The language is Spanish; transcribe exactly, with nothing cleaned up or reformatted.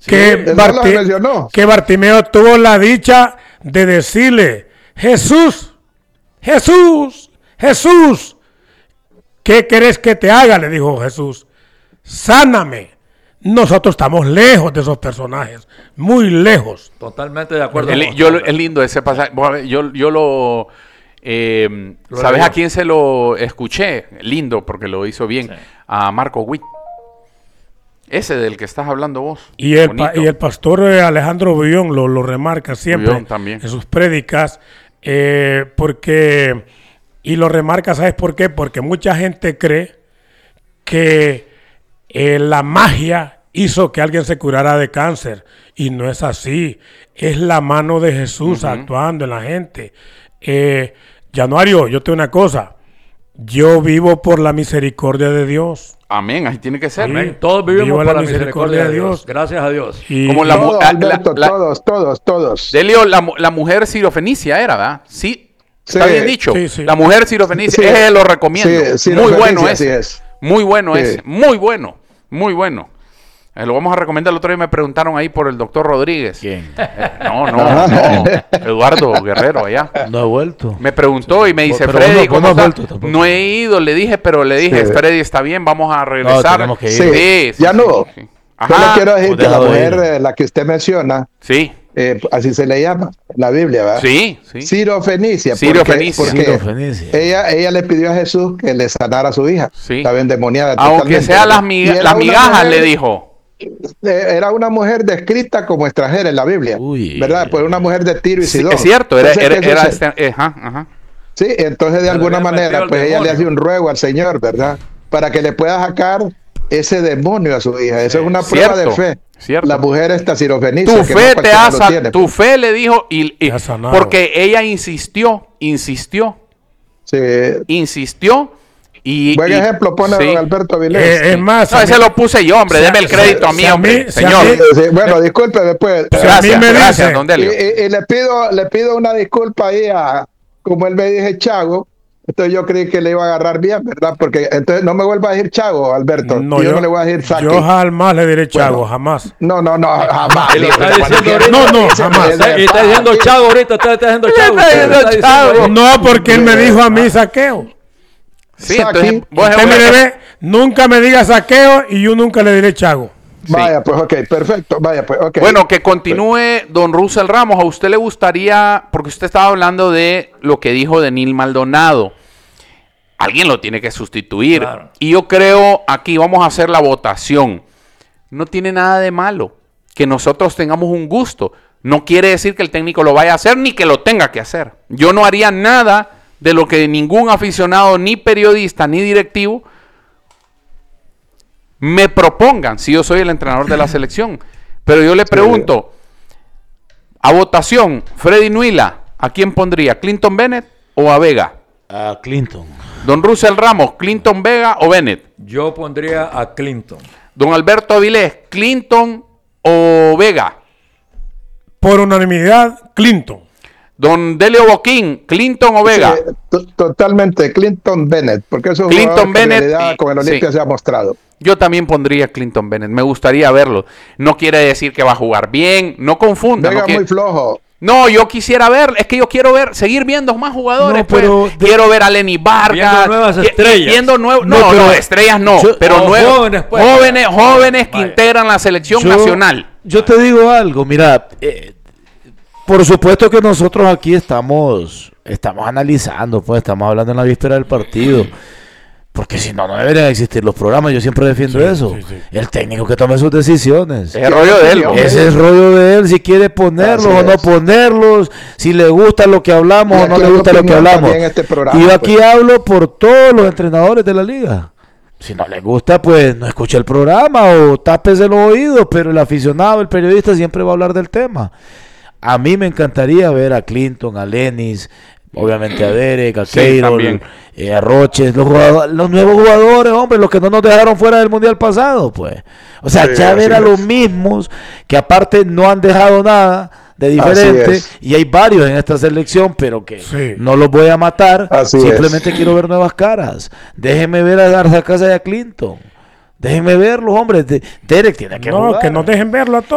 que, sí, Barti- que Bartimeo tuvo la dicha de decirle, Jesús, Jesús, Jesús, ¿qué querés que te haga? Le dijo Jesús, sáname. Nosotros estamos lejos de esos personajes, muy lejos. Totalmente de acuerdo. El, yo, es lindo ese pasaje. Yo, yo lo... Eh, lo ¿Sabes leyó? a quién se lo escuché? Lindo, porque lo hizo bien. Sí. A Marco Witt. Ese del que estás hablando vos. Y el, pa, y el pastor Alejandro Bullón lo, lo remarca siempre también. en sus prédicas. Eh, porque... Y lo remarca, ¿sabes por qué? Porque mucha gente cree que... Eh, la magia hizo que alguien se curara de cáncer y no es así, es la mano de Jesús uh-huh. actuando en la gente. eh, Januario, yo te digo una cosa, yo vivo por la misericordia de Dios. Amén, así tiene que ser. Amén. Todos vivimos Vivo por la misericordia, misericordia de Dios. Dios. Gracias a Dios. Y como la, todo, la, Alberto, la, la todos, todos, todos. Delio, la, la mujer sirofenicia era, ¿verdad? Sí, está sí, bien dicho. Sí, sí. La mujer sirofenicia, sí. Ese lo recomiendo. Sí, muy bueno ese. Es. Muy bueno sí. ese, muy bueno, muy bueno. Eh, lo vamos a recomendar. El otro día me preguntaron ahí por el doctor Rodríguez. ¿Quién? Eh, no, no, no. Eduardo Guerrero, allá. No he vuelto. Me preguntó y me dice, pero Freddy, no, ¿cómo no, está? Vuelto, no he ido, le dije, pero le dije, sí. Freddy, está bien, vamos a regresar. No, que ir. Sí, sí, ya sí, no. Sí, sí. Yo le quiero decir que la mujer, eh, la que usted menciona, sí. Eh, así se le llama en la Biblia, ¿verdad? Sí, sí. Sirofenicia. Sirofenicia. Porque, porque Sirofenicia. Ella, ella le pidió a Jesús que le sanara a su hija. Sí. Estaba endemoniada. Aunque sea las, miga las migajas, mujer, le dijo. Era una mujer descrita como extranjera en la Biblia, Uy, ¿verdad? Pues una mujer de Tiro y Sidón. Sí, es cierto, era, entonces, era, era se... este, ajá, ajá. Sí, entonces de alguna manera, pues ella le hace un ruego al Señor, ¿verdad? Para que le pueda sacar ese demonio a su hija. Eso es una prueba cierto, de fe. Cierto. La mujer está sirofenicia. Tu fe no te ha tiene, tu fe le dijo y, y porque ella insistió, insistió, sí. insistió y buen y, ejemplo pone sí. don Alberto Avilés. Eh, es más, no, ese mí, lo puse yo, hombre, deme el crédito a mí, a hombre, mí, señor. Sí, sí, bueno, disculpe después. Gracias, a mí me gracias, dice, don Delio. Y, y, y le pido, le pido una disculpa ahí a, como él me dice, Chago. Entonces yo creí que le iba a agarrar bien, ¿verdad? Porque entonces no me vuelva a decir Chago, Alberto. No, yo, yo no le voy a decir Saki. Yo jamás le diré Chago, bueno, jamás. No, no, no, jamás. Lo está diciendo no, no, jamás. Y está diciendo Chago ahorita, está, está diciendo Chago. Está diciendo Chago. No, porque él me dijo a mí saqueo. Sí, entonces, usted me debe, nunca me diga saqueo y yo nunca le diré Chago. Sí. Vaya, pues, ok, perfecto. Vaya, pues, ok. Bueno, que continúe don Russell Ramos. ¿A usted le gustaría, porque usted estaba hablando de lo que dijo Denil Maldonado? Alguien lo tiene que sustituir. Claro. Y yo creo, aquí vamos a hacer la votación. No tiene nada de malo que nosotros tengamos un gusto. No quiere decir que el técnico lo vaya a hacer ni que lo tenga que hacer. Yo no haría nada de lo que ningún aficionado, ni periodista, ni directivo me propongan si yo soy el entrenador de la selección. Pero yo le pregunto, a votación, Freddy Nuila, ¿a quién pondría? ¿Clinton Bennett o a Vega? A Clinton. Don Russell Ramos, ¿Clinton Vega o Bennett? Yo pondría a Clinton. Don Alberto Avilés, ¿Clinton o Vega? Por unanimidad, Clinton. Don Delio Boquín, ¿Clinton o Vega? Sí, totalmente, Clinton Bennett, porque eso Clinton Bennett y, con el Olimpia sí. se ha mostrado. Yo también pondría Clinton Bennett, me gustaría verlo. No quiere decir que va a jugar bien, no confunda. Vega no quiere... muy flojo. No, yo quisiera ver, es que yo quiero ver, seguir viendo más jugadores. No, pero pues. de, quiero ver a Lenny Vargas. Viendo nuevas estrellas. Viendo nuevo, no, no, no, estrellas no, yo, pero nuevos. Jóvenes, pues, jóvenes, jóvenes que integran la selección yo, nacional. Yo te digo algo, mira, eh, por supuesto que nosotros aquí estamos, estamos analizando, pues estamos hablando en la víspera del partido. Porque si no, no deberían existir los programas. Yo siempre defiendo sí, eso. Sí, sí. El técnico que tome sus decisiones. Es el rollo de él. Ese es el rollo de él. Si quiere ponerlos o no ponerlos. Si le gusta lo que hablamos o no le gusta lo que hablamos. Este programa, y yo aquí pues. hablo por todos los entrenadores de la liga. Si no le gusta, pues no escuche el programa o tápese los oídos. Pero el aficionado, el periodista siempre va a hablar del tema. A mí me encantaría ver a Clinton, a Lenis, obviamente a Derek, a Keiro, sí, eh, a Roches, los, los nuevos jugadores, hombre, los que no nos dejaron fuera del mundial pasado, pues. O sea, sí, ya ver a los mismos que aparte no han dejado nada de diferente y hay varios en esta selección, pero que sí. no los voy a matar, así simplemente es. Quiero ver nuevas caras. Déjenme ver a Garza Casa y a Clinton. Déjenme verlos, hombre. De, Derek tiene que no, jugar. que no dejen verlo a todos.